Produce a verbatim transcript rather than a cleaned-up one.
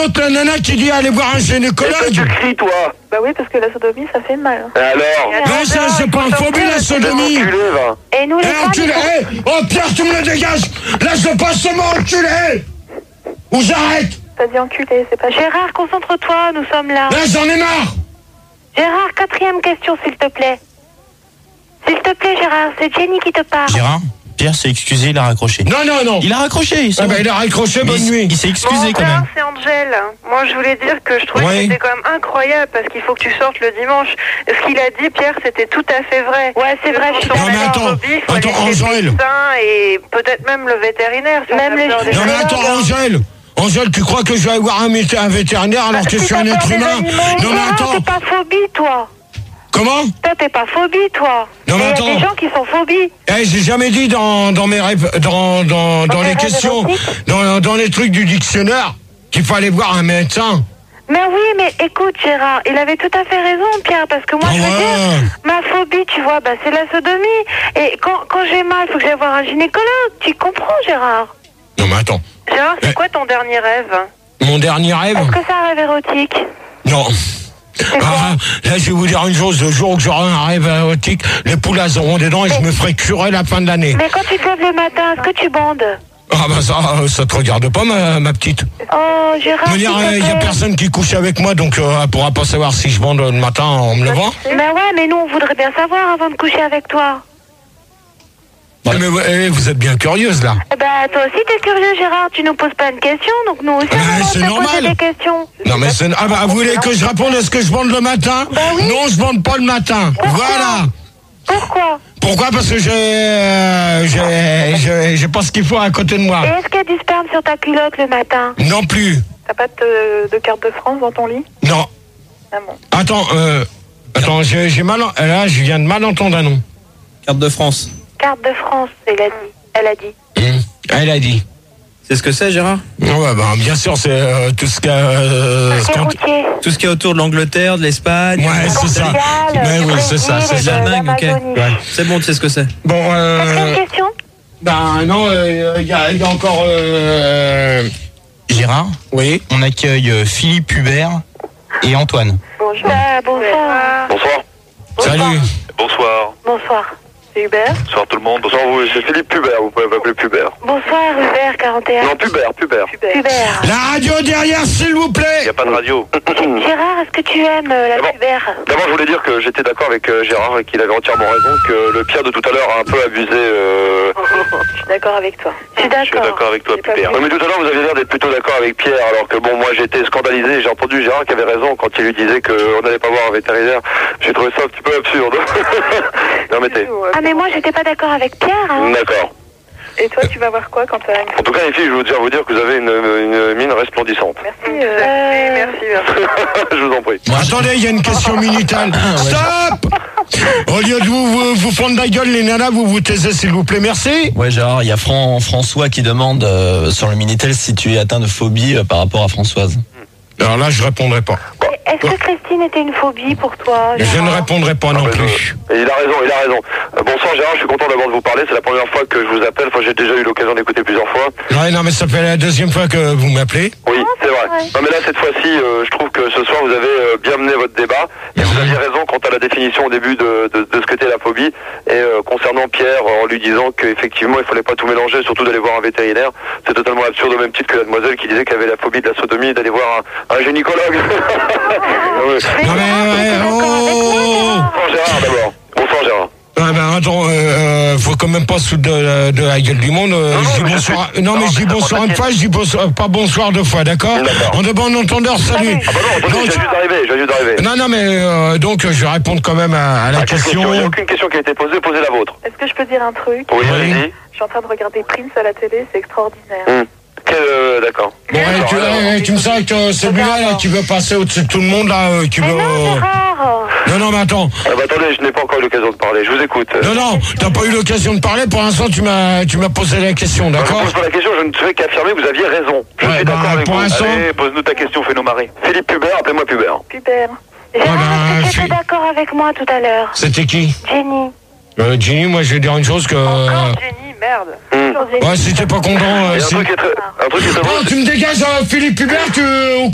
la nana qui dit aller voir un gynécologue. Et tu cries, toi. Bah oui, parce que la sodomie, ça fait mal. Et alors? Mais ça, c'est pas une phobie, la sodomie. Enculé, va. Et nous, les Eh, femmes... enculé, eh, oh Pierre, tu me le dégages. Laisse pas ce mot, enculé. Ou j'arrête. T'as dit enculé, c'est pas... Gérard, concentre-toi, nous sommes là. Là, j'en ai marre. Gérard, quatrième question, s'il te plaît. S'il te plaît, Gérard, c'est Jenny qui te parle. Gérard, Pierre s'est excusé, il a raccroché. Non, non, non. Il a raccroché. Ah bah, il a raccroché, bonne il, nuit. Il s'est excusé Bon, quand même. c'est Angèle. Moi, je voulais dire que je trouvais Ouais. que c'était quand même incroyable parce qu'il faut que tu sortes le dimanche. Ce qu'il a dit, Pierre, c'était tout à fait vrai. Ouais, c'est vrai. Je suis Non, mais attends, attends, Angèle. Et peut-être même le vétérinaire. Même les... Non, mais attends, Angèle. Angèle, tu crois que je vais aller voir un, mété- un vétérinaire alors que je suis un être humain? Non, mais attends. T'es pas phobie, toi. Comment? Toi, t'es pas phobie, toi. Non, mais il y a attends. des gens qui sont phobies. Eh, j'ai jamais dit dans, dans mes rêves, dans, dans, dans tes les rêves questions, érotiques dans, dans les trucs du dictionnaire, qu'il fallait voir un médecin. Mais oui, mais écoute, Gérard, il avait tout à fait raison, Pierre, parce que moi, Ah je veux ouais. dire, ma phobie, tu vois, bah, c'est la sodomie. Et quand, quand j'ai mal, il faut que j'aille voir un gynécologue. Tu comprends, Gérard? Non, mais attends. Gérard, c'est Eh. quoi ton dernier rêve? Mon dernier rêve? Est-ce que c'est un rêve érotique? Non. C'est quoi? Ah, là, je vais vous dire une chose. Le jour où j'aurai un rêve érotique, les poules elles auront des dents et je me ferai curer la fin de l'année. Mais quand tu te lèves le matin, est-ce que tu bandes? Ah bah ça, euh, ça te regarde pas, ma, ma petite. Oh, Gérard, Il s'il te n'y a plaît. personne qui couche avec moi, donc euh, elle pourra pas savoir si je bande le matin en me levant. Ben ouais, mais nous, on voudrait bien savoir avant de coucher avec toi. Eh, Mais vous, eh, vous êtes bien curieuse, là. Eh ben, toi aussi, t'es curieux, Gérard. Tu nous poses pas une question, donc nous aussi, Mais on va c'est te normal. poser des questions. Non, mais c'est... Ah bah, vous voulez que je réponde à ce que je bande le matin? Bah oui. Non, je bande pas le matin. Pourquoi? Voilà. Pourquoi? Pourquoi? Parce que j'ai... euh, j'ai... j'ai... j'ai pas ce qu'il faut à côté de moi. Et est-ce qu'il y a du sperme sur ta culotte le matin? Non plus. T'as pas de, de carte de France dans ton lit? Non. Ah bon. Attends, euh... Attends, j'ai, j'ai mal... en- Là, je viens de mal entendre un nom. Carte de France. Carte de France, elle a dit. Elle a dit. Hum. Elle a dit. C'est ce que c'est, Gérard? Ouais, bah, bien sûr, c'est euh, tout ce qu'il y a... euh, ce C'est qu'on- routier. Tout ce qui est autour de l'Angleterre, de l'Espagne. Ouais, c'est ça. Portugal, Mais du oui, c'est ça, Brésil c'est et ça. de L'Allemagne, ok. l'Amazonie. Ouais. C'est bon, tu sais ce que c'est. Bon, Quatrième euh... question? Ben non, il y, a, y a encore... Euh... Gérard, Oui. on accueille euh, Philippe Hubert et Antoine. Bonjour. Bah, bonsoir. Bonsoir. Salut. Bonsoir. Bonsoir. C'est Hubert? Bonsoir tout le monde. Bonsoir, vous, c'est Philippe Pubert, vous pouvez m'appeler Pubert. Bonsoir, Hubert, quarante et un. Non, Pubert, Pubert. Hubert. La radio derrière, s'il vous Il plaît. n'y a pas de radio. Gérard, est-ce que tu aimes euh, la D'abord- Hubert? D'abord, je voulais dire que j'étais d'accord avec euh, Gérard et qu'il avait entièrement raison, que le Pierre de tout à l'heure a un peu abusé. Euh... Je suis d'accord avec toi. Je suis Je suis d'accord. d'accord avec toi, J'ai pas Pubert. vu. Non, mais tout à l'heure, vous aviez l'air d'être plutôt d'accord avec Pierre, alors que bon, moi j'étais scandalisé. J'ai entendu Gérard qui avait raison quand il lui disait qu'on n'allait pas voir un vétérinaire. J'ai trouvé ça un petit peu absurde. Permettez. Ah, mais moi, j'étais pas d'accord avec Pierre, hein. D'accord. Et toi, tu vas voir quoi quand tu as une... En tout cas, les filles, je veux déjà vous dire que vous avez une, une mine resplendissante. Merci, euh... merci, merci. Je vous en prie. Bon, attendez, il y a une question Minitel. Stop. Au lieu de vous, vous, vous prendre la gueule, les nanas, vous vous taisez, s'il vous plaît. Merci. Ouais, Gérard, il y a Fran- François qui demande euh, sur le Minitel si tu es atteint de phobie euh, par rapport à Françoise. Alors là, je répondrai pas. Est-ce que Christine était une phobie pour toi, Je ne Gérard? répondrai pas non mais plus. je- Il a raison, il a raison. Euh, bonsoir Gérard, je suis content d'abord de vous parler. C'est la première fois que je vous appelle. Enfin, j'ai déjà eu l'occasion d'écouter plusieurs fois. Ouais, non, mais ça fait la deuxième fois que vous m'appelez. Oui, c'est vrai. vrai. Non, mais là, cette fois-ci, euh, je trouve que ce soir, vous avez euh, bien mené votre débat. Et vous aviez raison quant à la définition au début de, de, de ce qu'était la phobie. Et euh, concernant Pierre, en lui disant qu'effectivement, il fallait pas tout mélanger, surtout d'aller voir un vétérinaire. C'est totalement absurde, au même titre que la demoiselle qui disait qu'elle avait la phobie de la sodomie, d'aller voir un, un gynécologue. Ah ouais. Non, mais, ouais, oh, oh, Bonsoir Gérard, d'abord. Bonsoir Gérard. Ah ben attends, euh, euh, faut quand même pas se foutre de, de la gueule du monde. Euh, Non, non, je dis mais je bonsoir. suis- Non, mais non, je dis mais bonsoir ça une fois, je dis bonsoir, pas bonsoir deux fois, d'accord? D'accord. En de bon entendeur, salut. Ah bah non, attendez, Donc- je viens juste d'arriver, je viens juste d'arriver. non, non, mais euh, donc je vais répondre quand même à, à la Ah, quelle question. Il n'y a aucune question qui a été posée, posez la vôtre. Est-ce que je peux dire un truc? Oui, Oui. allez-y. Je suis en train de regarder Prince à la télé, c'est extraordinaire. Hum. Quel, euh, d'accord. Bon, ouais, tu, ouais, tu me sens que celui-là, là, qui veut passer au-dessus de tout le monde, là, euh, qui veut. Mais non, euh, Gérard! Non, non, mais attends. Ah bah attendez, je n'ai pas encore eu l'occasion de parler, je vous écoute. Non, non, t'as pas eu l'occasion de parler. Pour l'instant, tu m'as, tu m'as posé la question, Je ne d'accord? pose pas la question, je ne fais qu'affirmer que vous aviez raison. Je Ouais, suis bah, d'accord avec pour vous. l'instant- Allez, pose-nous ta question, fais-nous marrer. Philippe Pubert, appelez-moi Pubert. Hubert. Gérard, bah, est-ce que je tu suis- étais d'accord avec moi tout à l'heure? C'était qui? Jenny. euh, Ginny, moi, je vais dire une chose que. Encore Jenny, merde. Hum. Toujours Jenny. Ouais, si t'es pas content, euh, Et un si- truc qui est très, un truc qui est très Bon, drôle, tu me dégages, euh, Philippe Hubert, tu.